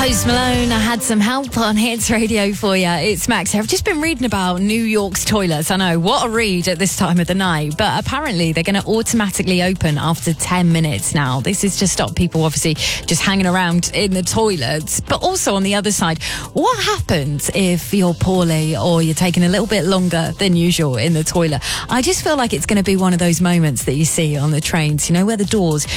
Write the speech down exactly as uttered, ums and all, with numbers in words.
Post Malone, I had some help on Hits Radio for you. It's Max here. I've just been reading about New York's toilets. I know, what a read at this time of the night. But apparently they're going to automatically open after ten minutes now. This is to stop people, obviously, just hanging around in the toilets. But also on the other side, what happens if you're poorly or you're taking a little bit longer than usual in the toilet? I just feel like it's going to be one of those moments that you see on the trains, you know, where the doors